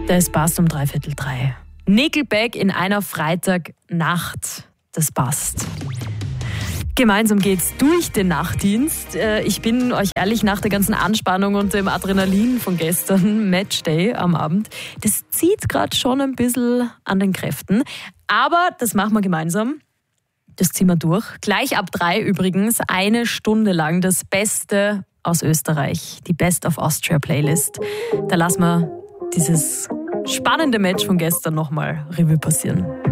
Das passt um 2:45. Nickelback in einer Freitagnacht. Das passt. Gemeinsam geht's durch den Nachtdienst. Ich bin euch ehrlich, nach der ganzen Anspannung und dem Adrenalin von gestern, Matchday am Abend, das zieht gerade schon ein bisschen an den Kräften. Aber das machen wir gemeinsam. Das ziehen wir durch. Gleich ab 3 übrigens, 1 Stunde lang das Beste aus Österreich. Die Best of Austria Playlist. Da lassen wir dieses spannende Match von gestern nochmal Revue passieren.